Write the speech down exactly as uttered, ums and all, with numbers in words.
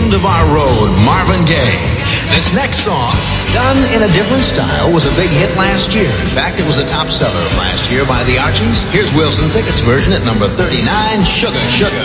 End of Our Road, Marvin Gaye. This next song, done in a different style, was a big hit last year. In fact, it was a top seller last year by the Archies. Here's Wilson Pickett's version at number thirty-nine, Sugar Sugar.